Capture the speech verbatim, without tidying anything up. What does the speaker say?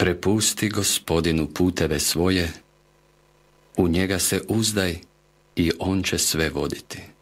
Prepusti Gospodinu puteve svoje, u njega se uzdaj i on će sve voditi.